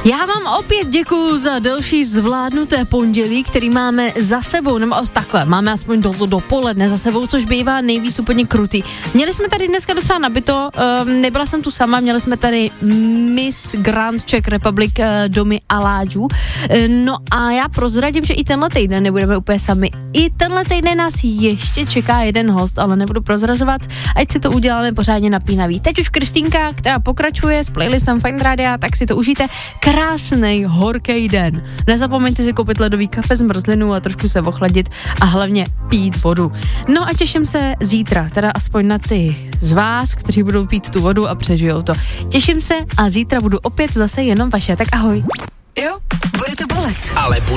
Já vám opět děkuju za další zvládnuté pondělí, který máme za sebou, nebo takhle, máme aspoň dopoledne za sebou, což bývá nejvíc úplně krutý. Měli jsme tady dneska docela nabito, nebyla jsem tu sama, měli jsme tady Miss Grand Czech Republic Domy Aláďů. No a já prozradím, že i tenhle týden nebudeme úplně sami. I tenhle týden nás ještě čeká jeden host, ale nebudu prozrazovat, ať si to uděláme pořádně napínavý. Teď už Kristýnka, která pokračuje s playlistem Fajn Rádia, tak si to užijte. Krásnej, horký den. Nezapomeňte si koupit ledový kafe, zmrzlinu a trošku se ochladit a hlavně pít vodu. No a těším se zítra, teda aspoň na ty z vás, kteří budou pít tu vodu a přežijou to. Těším se a zítra budu opět zase jenom vaše, tak ahoj. Jo, bude to bolet. Ale bude